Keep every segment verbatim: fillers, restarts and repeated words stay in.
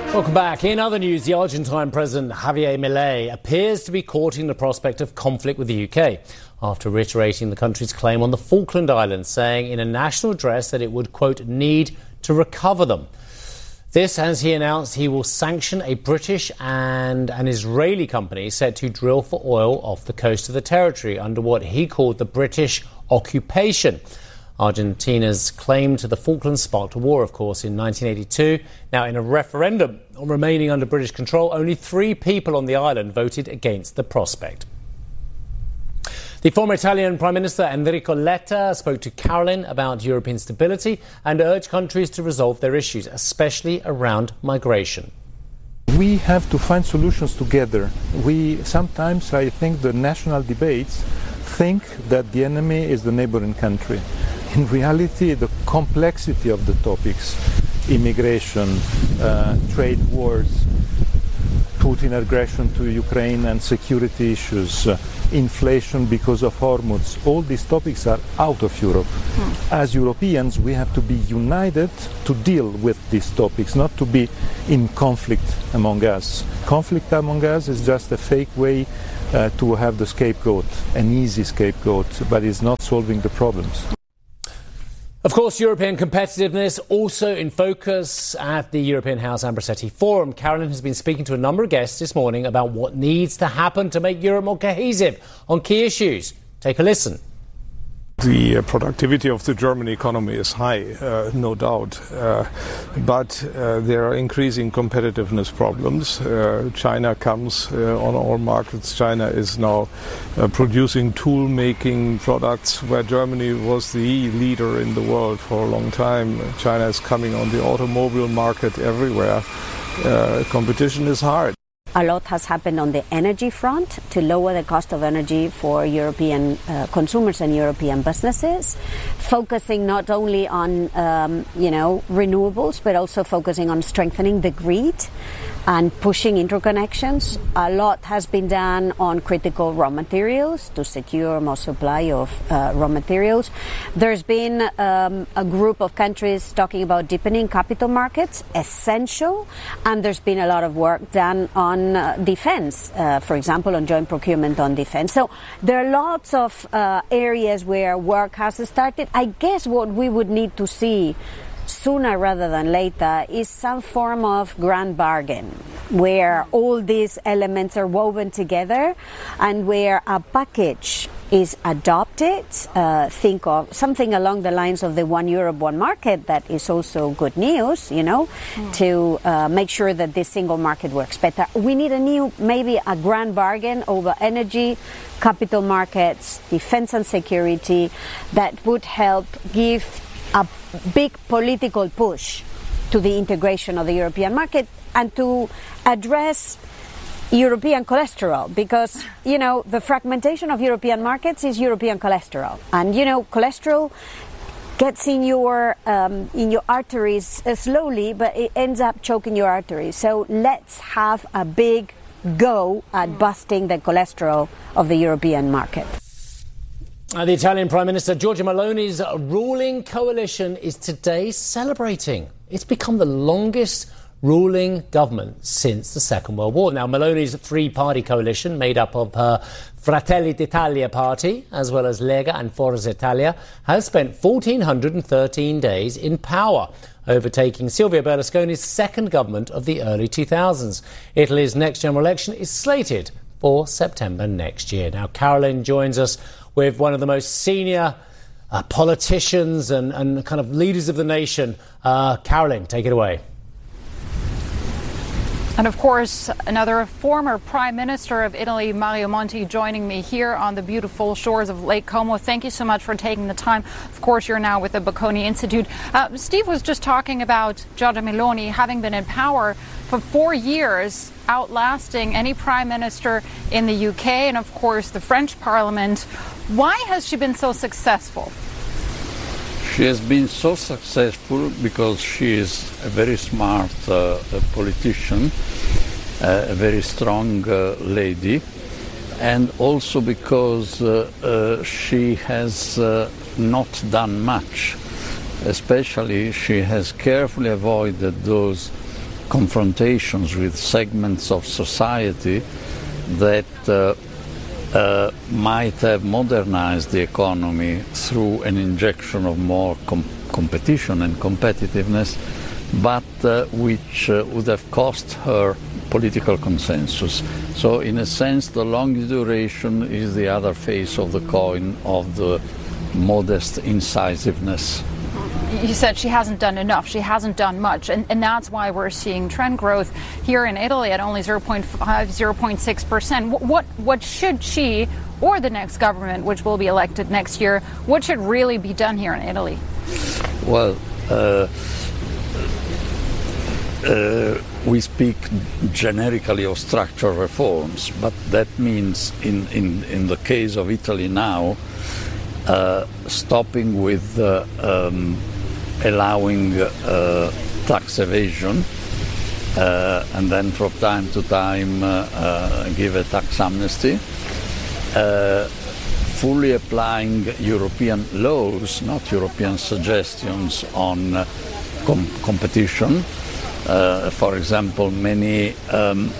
Welcome back. In other news, the Argentine President Javier Milei appears to be courting the prospect of conflict with the U K after reiterating the country's claim on the Falkland Islands, saying in a national address that it would, quote, need to recover them. This as he announced he will sanction a British and an Israeli company set to drill for oil off the coast of the territory under what he called the British occupation. Argentina's claim to the Falklands sparked a war, of course, in nineteen eighty-two. Now, in a referendum on remaining under British control, only three people on the island voted against the prospect. The former Italian Prime Minister Enrico Letta spoke to Caroline about European stability and urged countries to resolve their issues, especially around migration. We have to find solutions together. We sometimes, I think, the national debates think that the enemy is the neighboring country. In reality, the complexity of the topics, immigration, uh, trade wars, Putin aggression to Ukraine and security issues, uh, inflation because of Hormuz, all these topics are out of Europe. Hmm. As Europeans, we have to be united to deal with these topics, not to be in conflict among us. Conflict among us is just a fake way uh, to have the scapegoat, an easy scapegoat, but it's not solving the problems. Of course, European competitiveness also in focus at the European House Ambrosetti Forum. Caroline has been speaking to a number of guests this morning about what needs to happen to make Europe more cohesive on key issues. Take a listen. The uh, productivity of the German economy is high, uh, no doubt, uh, but uh, there are increasing competitiveness problems. Uh, China comes uh, on all markets. China is now uh, producing tool-making products where Germany was the leader in the world for a long time. China is coming on the automobile market everywhere. Uh, competition is hard. A lot has happened on the energy front to lower the cost of energy for European uh, consumers and European businesses, focusing not only on, um, you know, renewables, but also focusing on strengthening the grid and pushing interconnections. A lot has been done on critical raw materials to secure more supply of uh, raw materials. There's been um, a group of countries talking about deepening capital markets, essential, and there's been a lot of work done on uh, defense, uh, for example, on joint procurement on defense. So there are lots of uh, areas where work has started. I guess what we would need to see sooner rather than later is some form of grand bargain where all these elements are woven together and where a package is adopted. Uh, think of something along the lines of the one Europe, one market that is also good news, you know, mm. to uh, make sure that this single market works better. We need a new, maybe a grand bargain over energy, capital markets, defense and security that would help give a big political push to the integration of the European market and to address European cholesterol, because, you know, the fragmentation of European markets is European cholesterol. And, you know, cholesterol gets in your um, in your arteries uh, slowly, but it ends up choking your arteries. So let's have a big go at busting the cholesterol of the European market. Uh, the Italian Prime Minister Giorgia Meloni's ruling coalition is today celebrating. It's become the longest ruling government since the Second World War. Now, Meloni's three-party coalition, made up of her Fratelli d'Italia party, as well as Lega and Forza Italia, has spent one thousand four hundred thirteen days in power, overtaking Silvio Berlusconi's second government of the early two thousands. Italy's next general election is slated for September next year. Now, Caroline joins us with one of the most senior uh, politicians and, and kind of leaders of the nation. Uh, Caroline, take it away. And of course, another former Prime Minister of Italy, Mario Monti, joining me here on the beautiful shores of Lake Como. Thank you so much for taking the time. Of course, you're now with the Bocconi Institute. Uh, Steve was just talking about Giorgia Meloni having been in power for four years, outlasting any prime minister in the U K and, of course, the French Parliament. Why has she been so successful? She has been so successful because she is a very smart uh, politician, uh, a very strong uh, lady, and also because uh, uh, she has uh, not done much. Especially, she has carefully avoided those confrontations with segments of society that uh, uh, might have modernized the economy through an injection of more com- competition and competitiveness, but uh, which uh, would have cost her political consensus. So in a sense, the long duration is the other face of the coin of the modest incisiveness. You said she hasn't done enough, she hasn't done much, and, and that's why we're seeing trend growth here in Italy at only zero point five, zero point six percent. What, what, what should she, or the next government, which will be elected next year, what should really be done here in Italy? Well, uh, uh, we speak generically of structural reforms, but that means in, in, in the case of Italy now, uh, stopping with uh, um, allowing uh, tax evasion, uh, and then from time to time uh, uh, give a tax amnesty, uh, fully applying European laws, not European suggestions on uh, com- competition. Uh, for example, many um,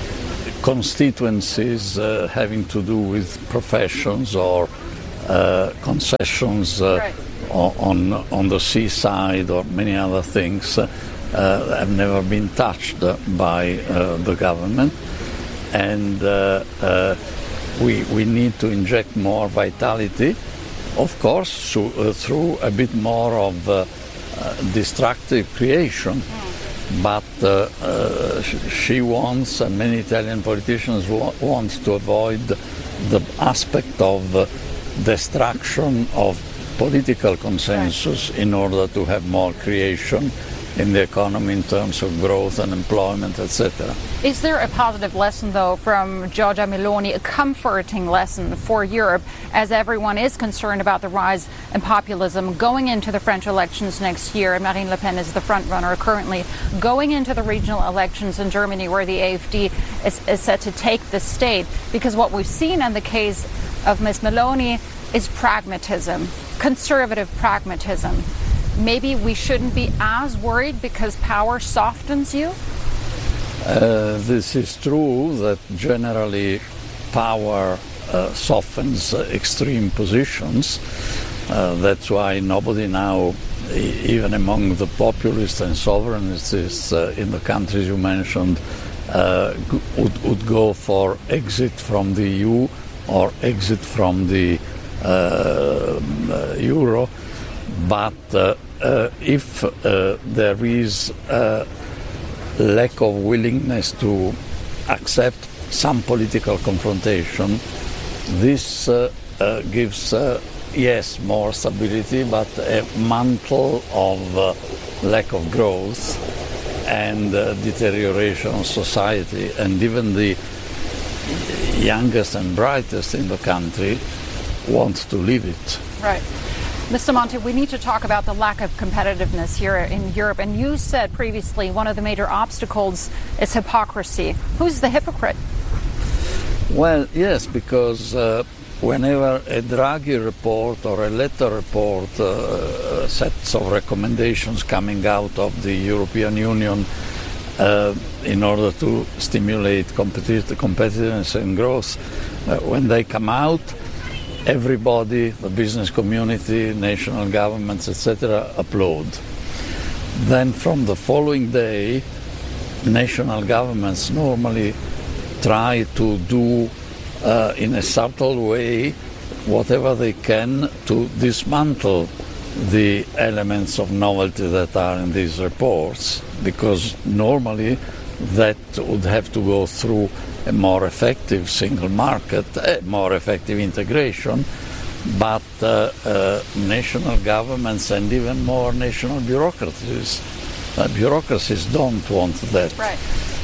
constituencies uh, having to do with professions or uh, concessions uh, right. on on the seaside or many other things uh, uh, have never been touched by uh, the government, and uh, uh, we we need to inject more vitality, of course, so, uh, through a bit more of uh, uh, destructive creation. But uh, uh, she wants, and many Italian politicians wa- want to avoid the aspect of uh, destruction of political consensus in order to have more creation in the economy in terms of growth and employment, et cetera. Is there a positive lesson, though, from Giorgia Meloni, a comforting lesson for Europe, as everyone is concerned about the rise in populism going into the French elections next year, and Marine Le Pen is the front runner currently, going into the regional elections in Germany where the A F D is, is set to take the state? Because what we've seen in the case of Miz Meloni is pragmatism, conservative pragmatism. Maybe we shouldn't be as worried because power softens you? Uh, this is true that generally power uh, softens uh, extreme positions. Uh, that's why nobody now, e- even among the populists and sovereigntists uh, in the countries you mentioned, uh, g- would, would go for exit from the E U or exit from the uh, uh, euro. But uh, uh, if uh, there is a lack of willingness to accept some political confrontation, this uh, uh, gives, uh, yes, more stability, but a mantle of uh, lack of growth and uh, deterioration of society. And even the youngest and brightest in the country want to leave it. Right. Mister Monti, we need to talk about the lack of competitiveness here in Europe. And you said previously one of the major obstacles is hypocrisy. Who's the hypocrite? Well, yes, because uh, whenever a Draghi report or a Letta report, uh, sets of recommendations coming out of the European Union uh, in order to stimulate competi- competitiveness and growth, uh, when they come out, everybody, the business community, national governments, et cetera, applaud. Then from the following day, national governments normally try to do uh, in a subtle way whatever they can to dismantle the elements of novelty that are in these reports, because normally that would have to go through a more effective single market, a more effective integration, but uh, uh, national governments and even more national bureaucracies, uh, bureaucracies don't want that. Right.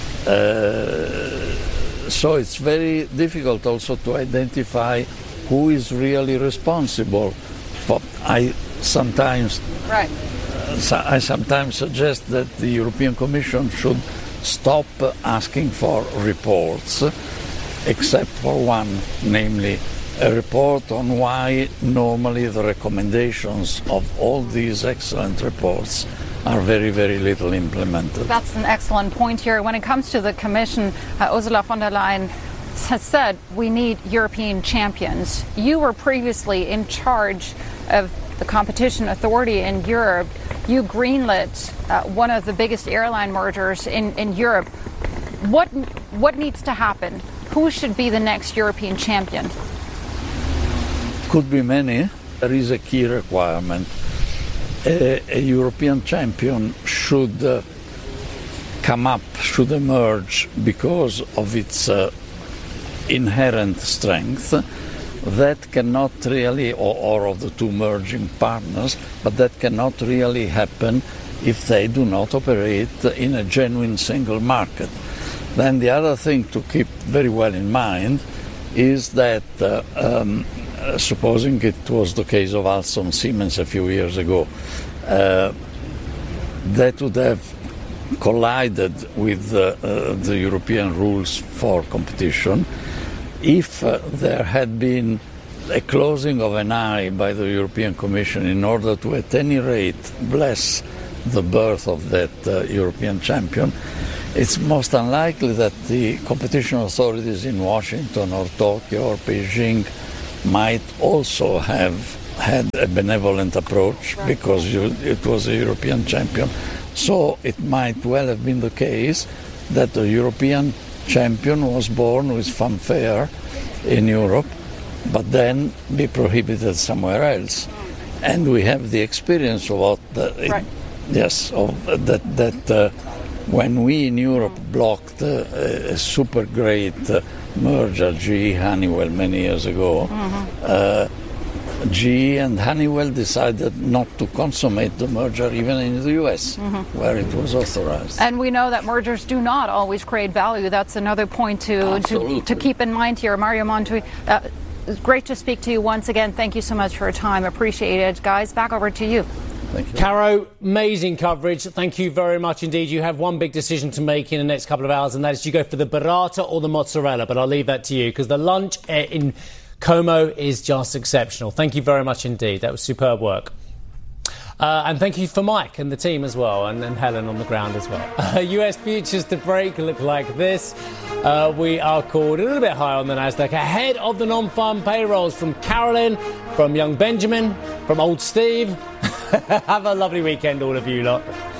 Uh, so it's very difficult also to identify who is really responsible. For, I sometimes, right. uh, so I sometimes suggest that the European Commission should stop asking for reports, except for one, namely a report on why normally the recommendations of all these excellent reports are very, very little implemented. That's an excellent point here. When it comes to the Commission, uh, Ursula von der Leyen has said we need European champions. You were previously in charge of the competition authority in Europe. You greenlit uh, one of the biggest airline mergers in, in Europe. What what needs to happen? Who should be the next European champion? Could be many. There is a key requirement. A, a European champion should uh, come up, should emerge because of its uh, inherent strength. That cannot really, or, or of the two merging partners, but that cannot really happen if they do not operate in a genuine single market. Then the other thing to keep very well in mind is that, uh, um, supposing it was the case of Alstom Siemens a few years ago, uh, that would have collided with uh, uh, the European rules for competition. If uh, there had been a closing of an eye by the European Commission in order to, at any rate, bless the birth of that uh, European champion, it's most unlikely that the competition authorities in Washington or Tokyo or Beijing might also have had a benevolent approach because you, it was a European champion. So it might well have been the case that the European champion was born with fanfare in Europe, but then be prohibited somewhere else. And we have the experience of what the, it, right. yes, of that that uh, when we in Europe blocked uh, a super great uh, merger, G E Honeywell many years ago. Mm-hmm. uh, G E and Honeywell decided not to consummate the merger even in the U S, mm-hmm. where it was authorized. And we know that mergers do not always create value. That's another point to to, to keep in mind here. Mario Monti, uh, it's great to speak to you once again. Thank you so much for your time. Appreciate it. Guys, back over to you. Thank you. Caro, amazing coverage. Thank you very much indeed. You have one big decision to make in the next couple of hours, and that is do you go for the burrata or the mozzarella? But I'll leave that to you because the lunch in Como is just exceptional. Thank you very much indeed. That was superb work. Uh, and thank you for Mike and the team as well, and, and Helen on the ground as well. Uh, U S futures to break look like this. Uh, we are called a little bit higher on the Nasdaq, ahead of the non-farm payrolls from Carolyn, from young Benjamin, from old Steve. Have a lovely weekend, all of you lot.